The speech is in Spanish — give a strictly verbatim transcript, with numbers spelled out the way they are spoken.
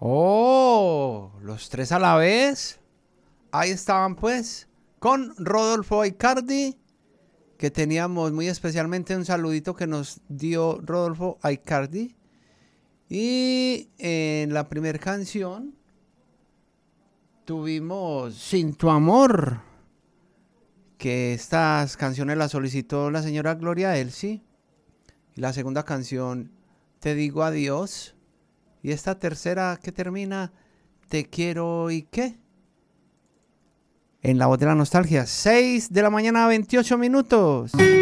Oh, los tres a la vez. Ahí estaban pues con Rodolfo Aicardi, que teníamos muy especialmente un saludito que nos dio Rodolfo Aicardi. Y en la primera canción tuvimos Sin tu amor, que estas canciones las solicitó la señora Gloria Elsie. Y la segunda canción, Te digo adiós. Y esta tercera que termina, Te quiero y qué. En la voz de la nostalgia, seis de la mañana, veintiocho minutos.